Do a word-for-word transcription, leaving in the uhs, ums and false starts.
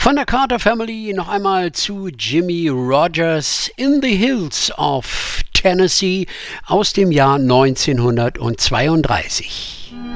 Von der Carter Family noch einmal zu Jimmie Rodgers in the Hills of Tennessee aus dem Jahr neunzehnhundertzweiunddreißig.